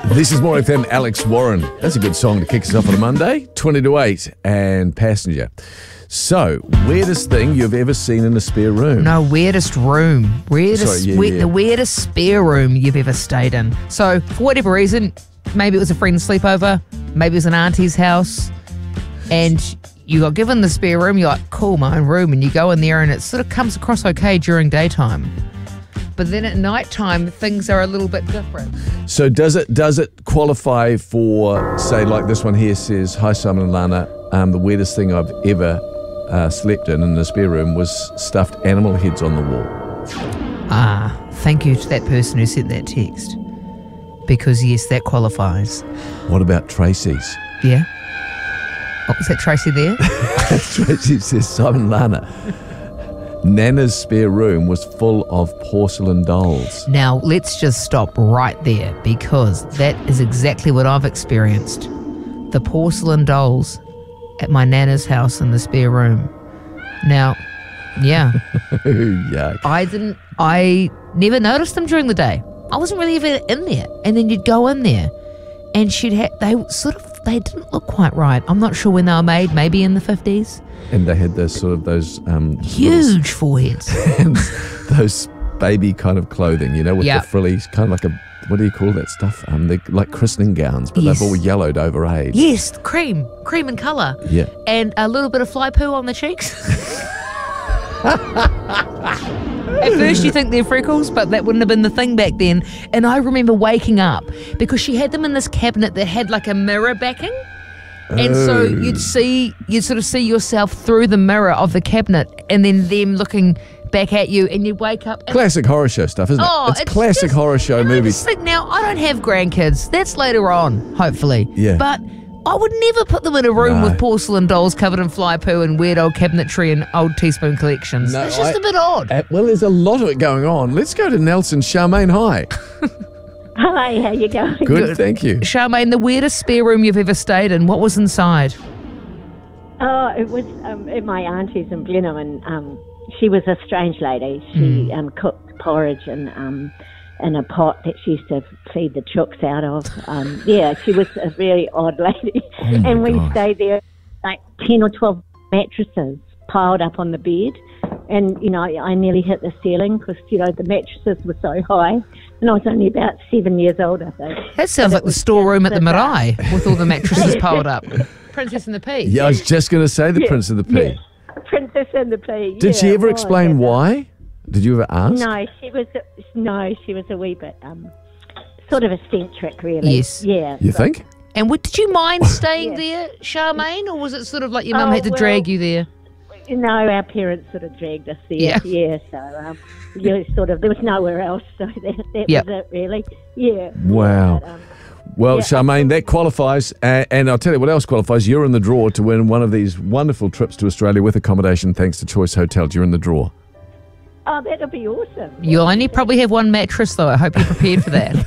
This is More FM, Alex Warren. That's a good song to kick us off on a Monday. 20 to 8 and Passenger. So, weirdest thing you've ever seen in a spare room? No, weirdest room. The weirdest spare room you've ever stayed in. So, for whatever reason, maybe it was a friend's sleepover, maybe it was an auntie's house, and you got given the spare room, you're like, cool, my own room, and you go in there and it sort of comes across okay during daytime. But then at night time, things are a little bit different. So does it qualify for, say, like this one here says, hi Simon and Lana, the weirdest thing I've ever slept in the spare room was stuffed animal heads on the wall. Thank you to that person who sent that text. Because yes, that qualifies. What about Tracy's? Yeah. Oh, was that Tracy there? Tracy says, Simon Lana, Nana's spare room was full of porcelain dolls. Now, let's just stop right there because that is exactly what I've experienced. The porcelain dolls at my Nana's house in the spare room. Now, yeah. Yuck. I never noticed them during the day. I wasn't really even in there. And then you'd go in there and they didn't look quite right. I'm not sure when they were made, maybe in the 50s. And they had those huge foreheads. And those baby kind of clothing, with the frillies, kind of like what do you call that stuff? They're like christening gowns, but they've all yellowed over age. Yes, cream in colour. Yeah. And a little bit of fly poo on the cheeks. At first you think they're freckles, but that wouldn't have been the thing back then. And I remember waking up because she had them in this cabinet that had like a mirror backing. And so you'd sort of see yourself through the mirror of the cabinet and then them looking back at you and you'd wake up. Classic horror show stuff, isn't it? It's classic horror show movies. Now, I don't have grandkids. That's later on, hopefully. Yeah. But I would never put them in a room with porcelain dolls covered in fly poo and weird old cabinetry and old teaspoon collections. No, it's just a bit odd. Well, there's a lot of it going on. Let's go to Nelson. Charmaine, hi. Hi, how you going? Good, thank you. Charmaine, the weirdest spare room you've ever stayed in, what was inside? Oh, it was at my auntie's in Blenheim, and she was a strange lady. She cooked porridge in a pot that she used to feed the chooks out of. She was a very odd lady. And we stayed there, like 10 or 12 mattresses piled up on the bed. And, I nearly hit the ceiling because, the mattresses were so high. And I was only about 7 years old, I think. That sounds like the storeroom at the Marae with all the mattresses piled up. Princess and the Pea. Yeah, I was just going to say the Prince of the Pea. Yeah. Princess and the Pea. Did she ever explain why? Did you ever ask? No, she was a wee bit sort of eccentric, really. Yes. Yeah. You think? And did you mind staying there, Charmaine, or was it sort of like your mum had to drag you there? No, our parents sort of dragged us there. Yeah. So there was nowhere else. So that was it, really. Yeah. Wow. But, Charmaine, that qualifies, and I'll tell you what else qualifies. You're in the draw to win one of these wonderful trips to Australia with accommodation thanks to Choice Hotels. You're in the draw. Oh, that'll be awesome. You'll only probably have one mattress, though. I hope you're prepared for that.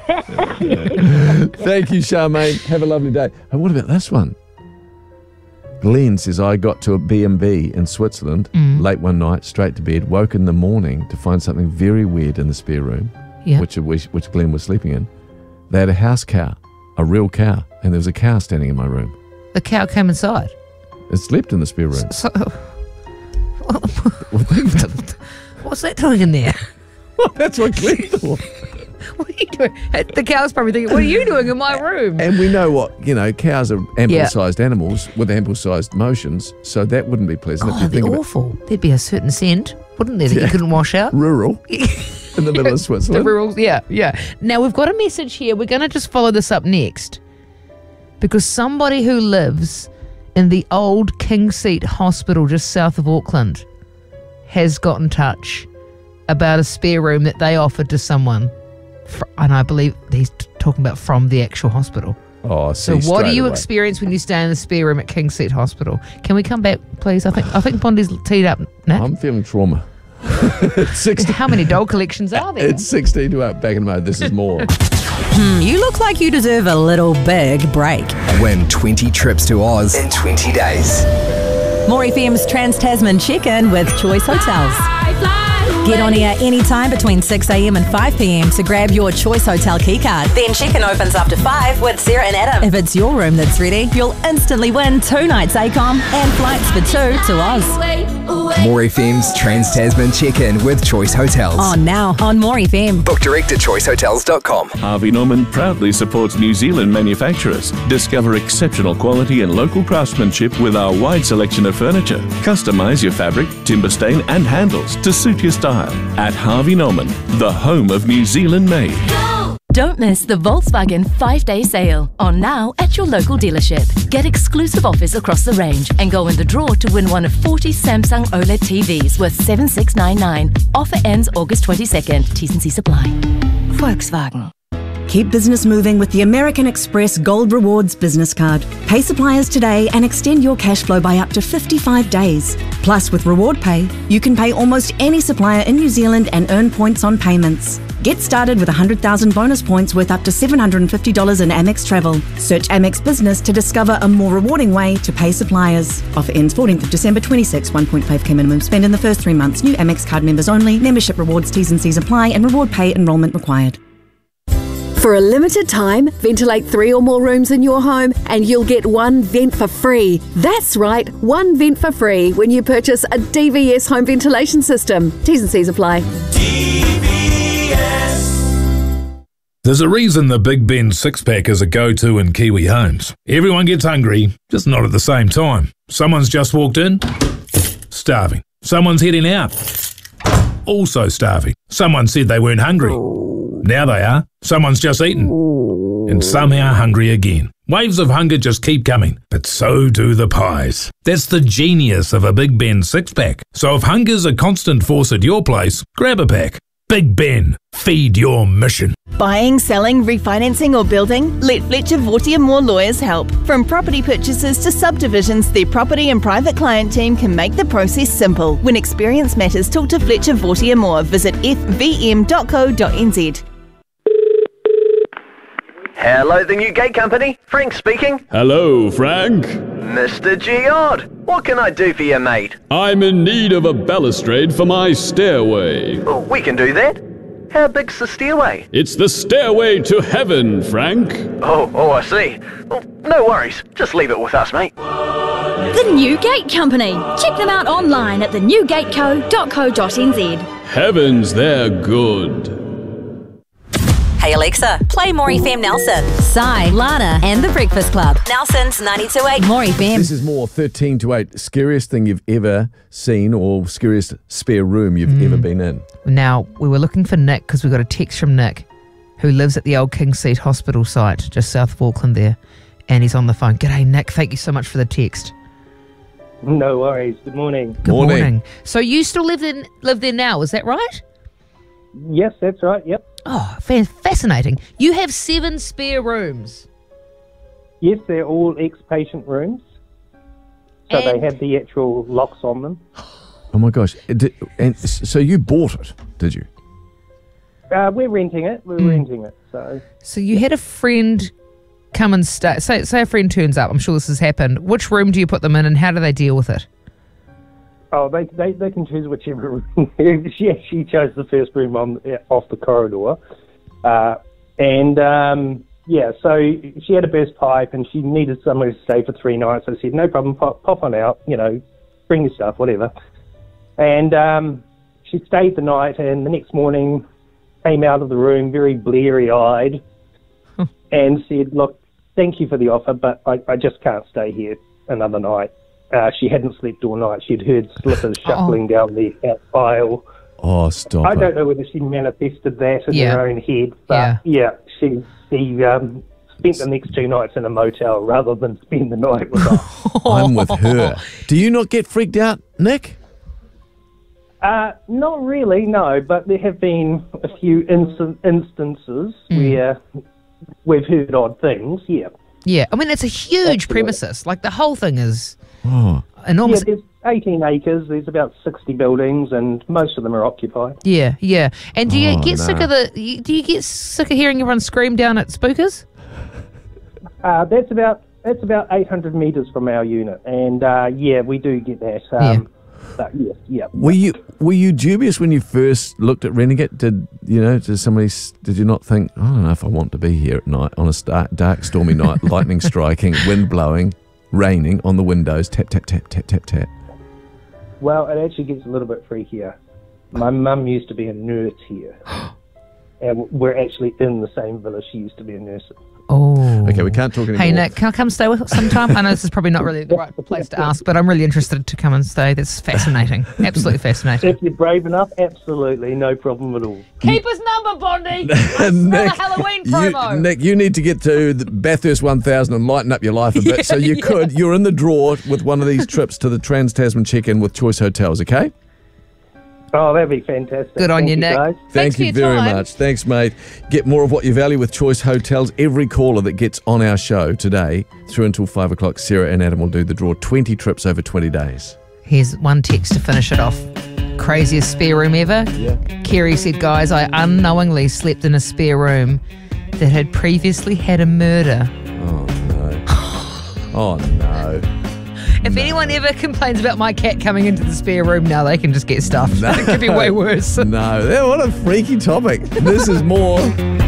Thank you, Charmaine. Have a lovely day. And what about this one? Glenn says, I got to a B&B in Switzerland late one night, straight to bed, woke in the morning to find something very weird in the spare room, which Glenn was sleeping in. They had a house cow, a real cow, and there was a cow standing in my room. The cow came inside? It slept in the spare room. What's that doing in there? Well, that's what Glenn thought. What are you doing? The cow's probably thinking, what are you doing in my room? And we know cows are ample-sized animals with ample-sized motions, so that wouldn't be pleasant. Oh, that'd be awful. There'd be a certain scent, wouldn't there, that you couldn't wash out? Rural. In the middle of Switzerland. The rural, yeah. Now, we've got a message here. We're going to just follow this up next because somebody who lives in the old King Seat Hospital just south of Auckland has got in touch about a spare room that they offered to someone. And I believe he's talking about from the actual hospital. Oh, so what do you experience when you stay in the spare room at King Seat Hospital? Can we come back, please? I think Bondi's teed up, Nick. I'm feeling trauma. How many doll collections are there? It's 16 to 8 back in mode. This is more. You look like you deserve a little big break. Win 20 trips to Oz in 20 days. More FM's Trans-Tasman Check-In with Choice Hotels. Fly Get on air anytime between 6 a.m. and 5 p.m. to grab your Choice Hotel keycard. Then check-in opens after 5 with Sarah and Adam. If it's your room that's ready, you'll instantly win 2 nights ACOM and flights for 2 to Oz. More FM's Trans-Tasman check-in with Choice Hotels. On now on More FM. Book direct at choicehotels.com. Harvey Norman proudly supports New Zealand manufacturers. Discover exceptional quality and local craftsmanship with our wide selection of furniture. Customize your fabric, timber stain and handles to suit your style. At Harvey Norman, the home of New Zealand made. Don't miss the Volkswagen 5-day sale on now at your local dealership. Get exclusive offers across the range and go in the draw to win one of 40 Samsung OLED TVs worth $7,699. Offer ends August 22nd. T's and C's apply. Volkswagen. Keep business moving with the American Express Gold Rewards business card. Pay suppliers today and extend your cash flow by up to 55 days. Plus, with Reward Pay, you can pay almost any supplier in New Zealand and earn points on payments. Get started with 100,000 bonus points worth up to $750 in Amex Travel. Search Amex Business to discover a more rewarding way to pay suppliers. Offer ends 14th of December 26. 1.5k minimum spend in the first 3 months. New Amex card members only. Membership rewards, T's and C's apply, and Reward Pay enrolment required. For a limited time, ventilate 3 or more rooms in your home and you'll get 1 vent for free. That's right, 1 vent for free when you purchase a DVS home ventilation system. T's and C's apply. There's a reason the Big Ben 6-pack is a go-to in Kiwi homes. Everyone gets hungry, just not at the same time. Someone's just walked in, starving. Someone's heading out, also starving. Someone said they weren't hungry. Now they are. Someone's just eaten. And somehow hungry again. Waves of hunger just keep coming, but so do the pies. That's the genius of a Big Ben 6-pack. So if hunger's a constant force at your place, grab a pack. Big Ben, feed your mission. Buying, selling, refinancing or building? Let Fletcher Vortier Moore Lawyers help. From property purchases to subdivisions, their property and private client team can make the process simple. When experience matters, talk to Fletcher Vortier Moore. Visit fvm.co.nz. Hello, the New Gate Company. Frank speaking. Hello, Frank. Mr. Giard, what can I do for you, mate? I'm in need of a balustrade for my stairway. Oh, we can do that. How big's the stairway? It's the stairway to heaven, Frank. Oh, I see. Well, no worries. Just leave it with us, mate. The New Gate Company. Check them out online at thenewgateco.co.nz. Heavens, they're good. Hey Alexa, play More FM Nelson. Sai, Lana, and The Breakfast Club. Nelson's 92.8. More FM. This is more 13 to 8. Scariest thing you've ever seen or scariest spare room you've ever been in? Now, we were looking for Nick because we got a text from Nick who lives at the old King Seat Hospital site just south of Auckland there. And he's on the phone. G'day, Nick. Thank you so much for the text. No worries. Good morning. Good morning. So you still live there now, is that right? Yes, that's right. Yep. Oh, fascinating. You have 7 spare rooms. Yes, they're all ex-patient rooms. So they have the actual locks on them. Oh my gosh. And so you bought it, did you? We're renting it. So you had a friend come and stay. Say a friend turns up. I'm sure this has happened. Which room do you put them in and how do they deal with it? Oh, they can choose whichever room. she chose the first room off the corridor. So she had a burst pipe and she needed somewhere to stay for 3 nights. I said, no problem, pop on out, bring your stuff, whatever. And she stayed the night and the next morning came out of the room very bleary-eyed and said, look, thank you for the offer, but I just can't stay here another night. She hadn't slept all night. She'd heard slippers shuffling down the aisle. Oh, stop I don't know whether she manifested that in her own head, but she spent the next 2 nights in a motel rather than spend the night with us. I'm with her. Do you not get freaked out, Nick? Not really, no, but there have been a few instances where we've heard odd things, Yeah, I mean, it's a huge premises. Like, the whole thing is enormous. Yeah, there's 18 acres, there's about 60 buildings, and most of them are occupied. Yeah. And do you get sick of hearing everyone scream down at Spookers? That's about 800 metres from our unit, and we do get that. But yes, yeah. Were you dubious when you first looked at renting it? Did you not think, I don't know if I want to be here at night on a dark stormy night, lightning striking, wind blowing, raining on the windows, tap, tap, tap, tap, tap, tap? Well, it actually gets a little bit freakier. My mum used to be a nurse here. And we're actually in the same village she used to be a nurse in. Oh. Okay, we can't talk anymore. Hey, Nick, can I come stay with us sometime? I know this is probably not really the right place to ask, but I'm really interested to come and stay. That's fascinating. Absolutely fascinating. If you're brave enough, absolutely, no problem at all. Keep his number, Bondi. I smell a Halloween promo. Nick, you need to get to the Bathurst 1000 and lighten up your life a bit. So you're in the draw with one of these trips to the Trans-Tasman check-in with Choice Hotels, okay? Oh, that'd be fantastic. Good on you, Nick. Guys. Thank you very much. Thanks, mate. Get more of what you value with Choice Hotels. Every caller that gets on our show today, through until 5 o'clock, Sarah and Adam will do the draw. 20 trips over 20 days. Here's one text to finish it off. Craziest spare room ever? Yeah. Kerry said, guys, I unknowingly slept in a spare room that had previously had a murder. Oh, no. Oh, no. If anyone ever complains about my cat coming into the spare room now, they can just get stuffed. No. It could be way worse. No, what a freaky topic. This is more